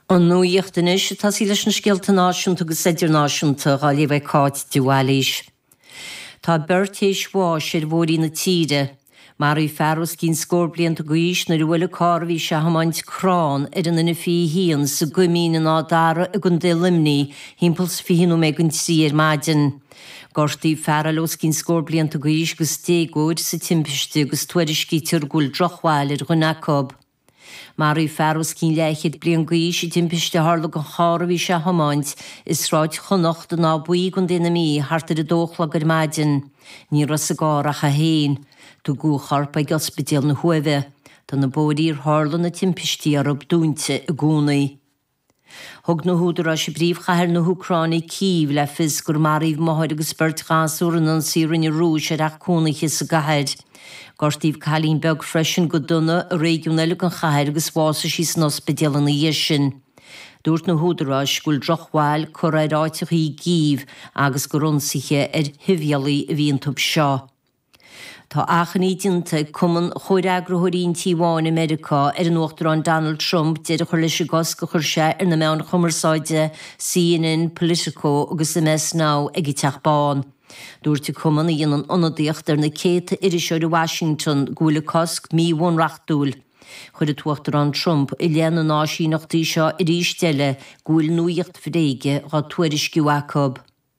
An nuíochtanis tá sí leis na scialta náisiúnta agus idirnáisiúnta a léh cáit dúhalís. Tá beirtéis bháis ar bhórí na tíre, mar í ferros cín scór blianta goís na ruhfuil cárbhí se hamáint crán ar an ina fí híon sa gumín an ádara a gun dé limní hímpels fihinú me gun sí ar maidin. Gortaí ferros cín scór blianta goís gus tégóid sa timpiste gus tuairiscí tirgúil drochháil ar gunnacob. Mar í ferros cín leichid blian goís i timpiste hála go chárbhí se hamáint is ráid chonocht an ábuí gun déna mí hartar a dóchla gur maidin, ní ras a gárach a héin. Tú gú charpa gospedéal na huimhe, tá na bóirír hála na timpistí ar ob dúnte a gúnaí. Thug na húdar a sé bríomhchair na Húcránaí Kyiv le fis gur maríomh maithid agus beirt gasúran an sírin i rúis ar achcónacha sa gahead. Gortaíomh chalín beg freisin go duna a réigiúnile an chahead agus bhása sí san ospedéal na dhéisin. Dúirt na húdarráis gúil drochháil choráidáiteach í Kyiv agus go ronsaige ar himhealaí a bhíon tub seo. Tá achanní dinta cuman choireagrathóirín Tíháin America ar an uachtarán Donald Trump deidir chuir leis gas go chuir sé ar na meán chumarsáide CNN, Politico agus MS Now ag i teachbáin. Dúirte cuman a dhéanaan ionadaíocht ar na céta iriseoir Washington gúla cosc míhhain rachtúil. Chuir a tuachtarán Trump i leanana náisiínachtaí seo i rísteile gúil nuíocht fréige gá tuairisciú Jacob.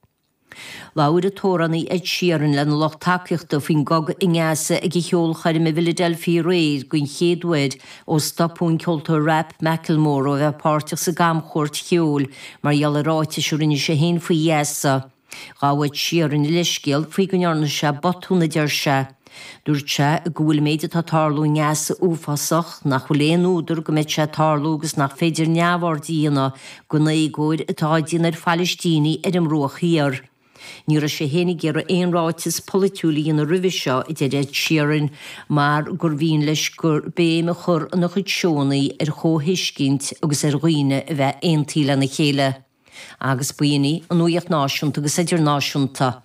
Laura tórannaí Ed Sheeran le na loch takeíochta faoin gog i ngeasa ag i cheolchair me Philadelphia réir gwn chéadhuid ó stopún ceolta rap Macklemore ó bheith páirteach sa gamchóirt cheol mar dheall a ráite siúrinne sé héin faoi dhéasa. Gáhaid Sheeran i leiscéal faoi gonnearna se botúna deir se. Dúirt se a gúil méide tá tarlú ngeasa úfasach nach chuléon údar go méid se tarlú agus nach féidir neamhhar díana go naigóid atá díana ar Fallistíní ar an ruach híar. Ní ra sé hénig ar éonráitis politúlaí in a rih seo i d Ed Sheeran mar gur bhíon leis gur béime chur an chuid seonaí ar chóhiiscint agus ar roiine a bheith aontíile na chéile. Agus buoine an nuíocht náisiúnta agus idirnáisiúnta.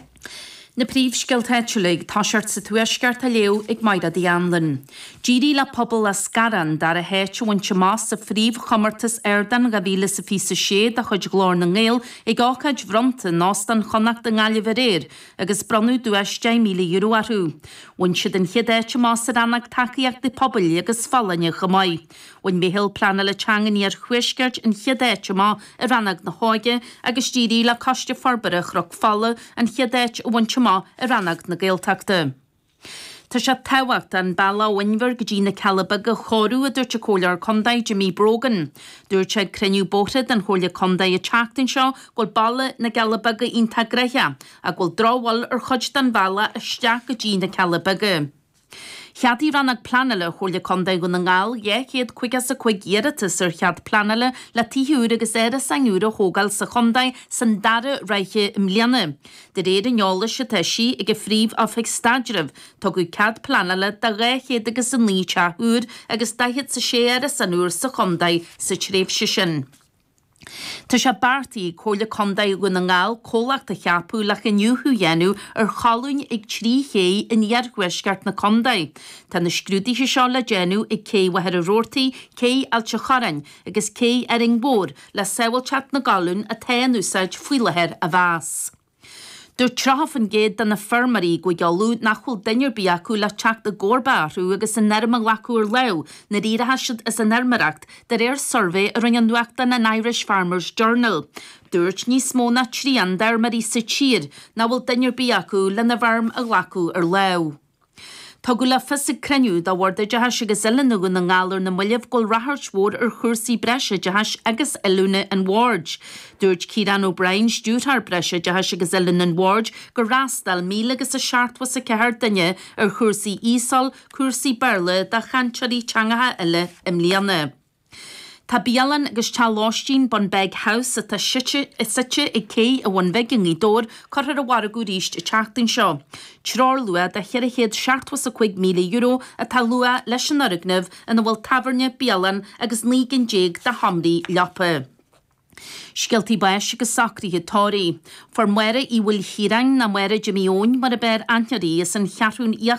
Na príomhscialtéitiúlaigh tá seart sa tuaisceart a leo ag maidad í anlan. Dírí le pobl a scaran dar a héitúhainte más sa phríomhchomartas airdan go bhíle sa físa séad a chuid glór na ngéil ag áchaid bhronta nástan chonacht a ngáile bharéir agus bronú €2 milliún arú. Bhain siad an chiadéite más a rannach tacaíocht de pobl agus fallanne chomáid. Bhain méhil plana le teanganí ar chuisceart an chiadéite má a rannach na háige agus dírí le coiste forbarach roch falla an chiadéite bhainte má a rannach na gaeltachta. Tá sé táhacht an bailla Winver go dtí na Calaba go chorú a dúirte cólar condaid Jimmy Brogan. Dúirt sé creniu bótad an chóla condaid a teachtain seo ghil balla na Calaba go intagraithe a ghil dráhil ar chuid den balla isteach go dtí na Calaba. Cheadí rannach planala chóla condaid go na ngáil, chéad chuigas a chuig iaratas ar chead planala le tíúr agus éire sanúr a hógal sa condaid san dara reiche mliana. De réad an neola se teisi ag a phríomh a feig stadrih, tá go cead planala de réchéad agus an ní teúr agus daichead sa séar a sanúr sa condaid sa tréimh sin. Tá sé bartaí chóla condaid go na ngáil cólacht a cheapú le a nniuthú dhéanú ar chalún ag trí ché in dhearghuisceart na condaid. Tá na scrúdaí se seo le déanú ag cé wahar a rórtaí, cé ailte chorain agus cé ar an bór le saoilteat na galún a taanúsáid fuilehéir a bhás. Dúir trahafan géad den na fermarí go gealú nachhfuil dainir bí acu le teach a gcórbáú agus an nerma lecuúr leo na rírahaisiid is an nermaracht der survey ar an nuachta na Irish Farmers Journal. Dúirt níos mó na trían dermarí sa tír na bhfuil dainir bí acu le na bharm a lecu ar leo. Tá go le fisig creniu dá bhharda deheis agus eilena go na ngálar na muileh ghil rathairtmór ar chuirsaí breise deheis agus eilúna an Ward. Dúirt Ciarán O'Brien stúrthar breise deheis agus eilúna an Ward go rástal 1,000 agus a seart was a ceithir duine ar chuirsaí ísal, chuirsaí berle de chansearí teangatha eile im líana. Tá bíalan agus tá láistín bon beg house a tá site i cé a bhain bheigin í dór chuir a bhharagú ríist i teachtain seo. Trár lua de cheirichéad €7.5 milliún a tá lua leis an aragnamh ina bhfuil tafharne bíalan agus nígan déag de hamrí leapa. Scialtí bais agus sacríthe tóirí. For muire í bhfuil hírain na muire Jimmy Owen mar a beir anthearí is an chearún